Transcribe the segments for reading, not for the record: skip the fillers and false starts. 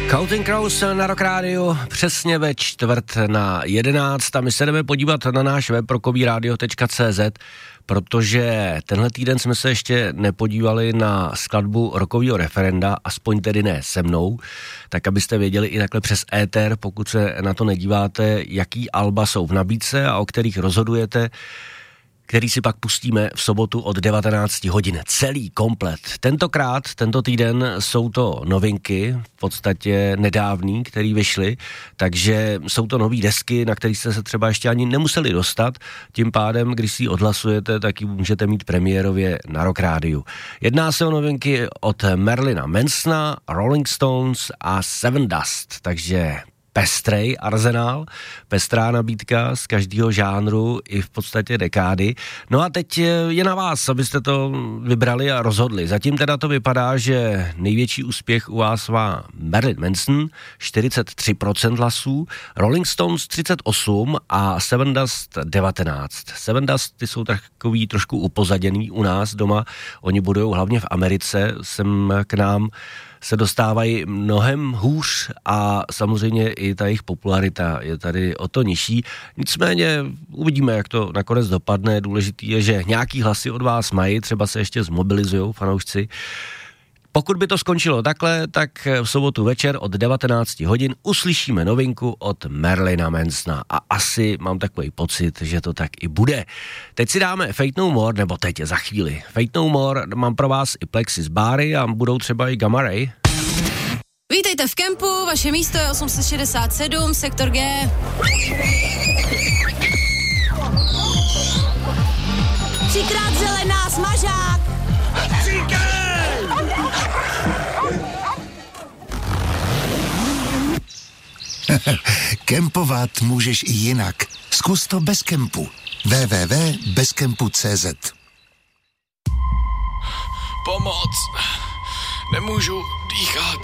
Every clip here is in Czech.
Counting Crows na Rock Radio přesně ve 10:45 a my se jdeme podívat na náš web rockovyradio.cz, protože tenhle týden jsme se ještě nepodívali na skladbu rockového referenda, aspoň tedy ne se mnou, tak abyste věděli i takhle přes éter, pokud se na to nedíváte, jaký alba jsou v nabídce a o kterých rozhodujete, který si pak pustíme v sobotu od 19 hodin. Celý komplet. Tento týden jsou to novinky, v podstatě nedávný, který vyšly, takže jsou to nový desky, na kterých jste se třeba ještě ani nemuseli dostat, tím pádem, když si ji odhlasujete, tak ji můžete mít premiérově na Rock Radio. Jedná se o novinky od Marilina Mansona, Rolling Stones a Sevendust, takže pestrej arzenál, pestrá nabídka z každého žánru i v podstatě dekády. No a teď je na vás, abyste to vybrali a rozhodli. Zatím teda to vypadá, že největší úspěch u vás má Marilyn Manson, 43% hlasů, Rolling Stones 38% a Sevendust 19%. Sevendust, ty jsou takový trošku upozaděný u nás doma, oni budujou hlavně v Americe, sem k nám se dostávají mnohem hůř a samozřejmě i ta jejich popularita je tady o to nižší. Nicméně uvidíme, jak to nakonec dopadne. Důležitý je, že nějaký hlasy od vás mají, třeba se ještě zmobilizujou fanoušci. Pokud by to skončilo takhle, tak v sobotu večer od 19 hodin uslyšíme novinku od Marilina Mansona a asi mám takový pocit, že to tak i bude. Teď si dáme Fate No More, nebo teď za chvíli. Fate No More, mám pro vás i Plexis Bary a budou třeba i Gamma Ray. Vítejte v kempu, vaše místo je 867, sektor G. Třikrát zelená, smažák! Kempovat můžeš i jinak. Zkus to bez kempu. www.bezkempu.cz. Pomoc! Nemůžu dýchat.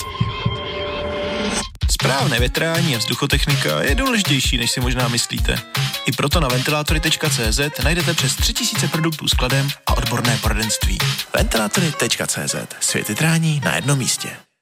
Správné větrání a vzduchotechnika je důležitější, než si možná myslíte. I proto na ventilátory.cz najdete přes 3000 produktů s kladem a odborné poradenství. Ventilátory.cz. Svět větrání na jednom místě.